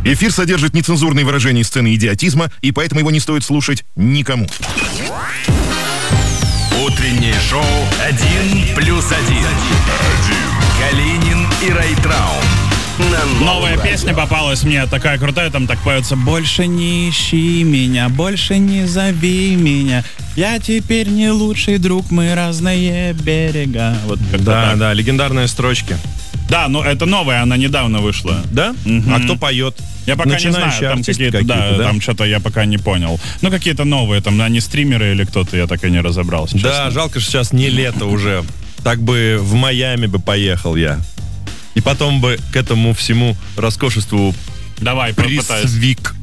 Эфир содержит нецензурные выражения и сцены идиотизма, и поэтому его не стоит слушать никому. Утреннее шоу «1+1». Калинин и Райtraum. Новая песня попалась мне, такая крутая, там так поется: «Больше не ищи меня, больше не зови меня, я теперь не лучший друг, мы разные берега». Вот да, легендарные строчки. Да, но это новая, она недавно вышла. Да? А кто поет? Я пока не знаю, там какие-то, да, там что-то я пока не понял. Ну, какие-то новые, там, они стримеры или кто-то, я так и не разобрался, честно. Да, жалко, что сейчас не лето уже. Так бы в Майами бы поехал я. И потом бы к этому всему роскошеству Давай, попытайся. присвик.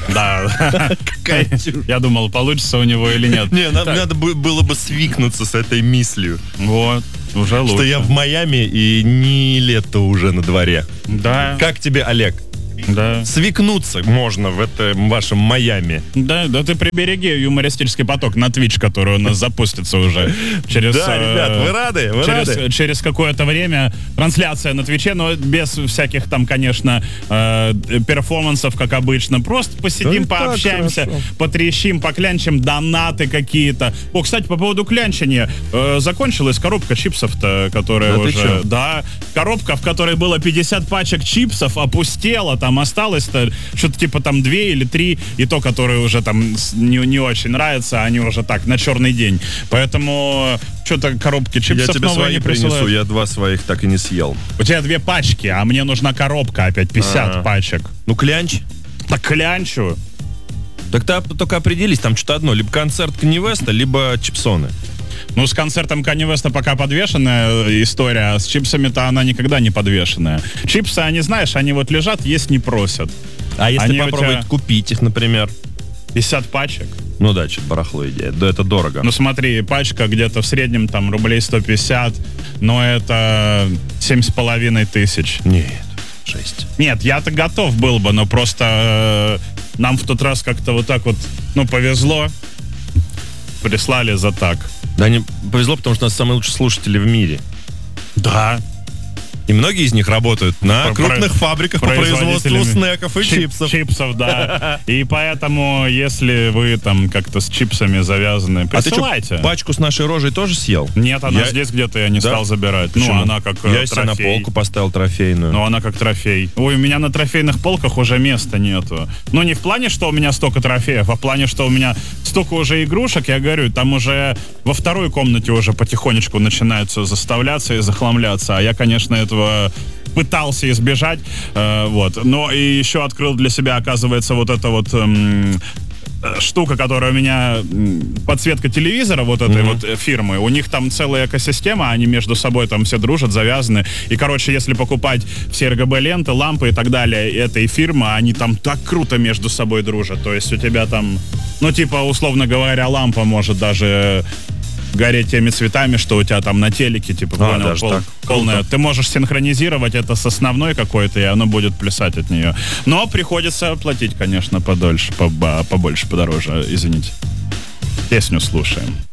Да. Я думал, получится у него или нет. Не, надо было бы свикнуться с этой мыслью. Вот, уже лучше. Что я в Майами и не лето уже на дворе. Да. Как тебе, Олег? Да. Свикнуться можно в этом вашем Майами. Да, ты прибереги юмористический поток на Twitch, который у нас запустится уже через... Да, ребят, вы рады? Вы рады? Через какое-то время трансляция на Твиче, но без всяких там, конечно, перформансов, как обычно. Просто посидим, Да, пообщаемся, хорошо. потрещим, поклянчим, донаты какие-то. О, кстати, по поводу клянчения. Закончилась коробка чипсов-то, которая Да ты уже... чё? Да, коробка, в которой было 50 пачек чипсов, опустела, там осталось-то что-то типа там 2 или 3, и то, которые уже там не очень нравятся, они уже так, на черный день. Поэтому что-то коробки Я чипсов тебе новые свои не принесу, присылают. я 2 своих так и не съел. У тебя 2 пачки, а мне нужна коробка опять, 50 пачек. Ну, клянч. Так клянчу. Так ты только определись, там что-то одно. Либо концерт Канье Уэста, либо чипсоны. Ну, с концертом Канье Уэста пока подвешенная история, а с чипсами-то она никогда не подвешенная. Чипсы, они, знаешь, они вот лежат, есть не просят. А если Они у попробовать тебя- купить их, например? 50 пачек. Ну да, что-то барахло идея. Да, это дорого. Ну смотри, пачка где-то в среднем там рублей 150, но это 7,5 тысяч. Нет, 6. Нет, я-то готов был бы, но просто нам в тот раз как-то вот так вот, ну, повезло. Прислали за так. Да, не повезло, потому что у нас самые лучшие слушатели в мире. Да. И многие из них работают на Про- крупных фабриках по производству производителями снеков и чипсов. Чипсов, да. И поэтому, если вы там как-то с чипсами завязаны, А ты присылайте. что, пачку с нашей рожей тоже съел? Нет, она Я- здесь где-то, я не Да? стал забирать. Почему? Ну, она как Я себе на трофей. полку поставил трофейную. Ну, она как трофей. Ой, у меня на трофейных полках уже места нету. Ну, не в плане, что у меня столько трофеев, а в плане, что у меня столько уже игрушек, я говорю, там уже во второй комнате уже потихонечку начинаются заставляться и захламляться. А я, конечно, этого пытался избежать. Вот. Но и еще открыл для себя, оказывается, вот это вот... штука, которая у меня подсветка телевизора вот этой вот фирмы, у них там целая экосистема, они между собой там все дружат, завязаны. И, короче, если покупать все RGB-ленты, лампы и так далее этой фирмы, они там так круто между собой дружат. То есть у тебя там, ну, типа, условно говоря, лампа может даже гореть теми цветами, что у тебя там на телеке, типа, понял, даже так. полная. Круто. Ты можешь синхронизировать это с основной какой-то, и оно будет плясать от нее. Но приходится платить, конечно, подольше, побольше, подороже, извините. Песню слушаем.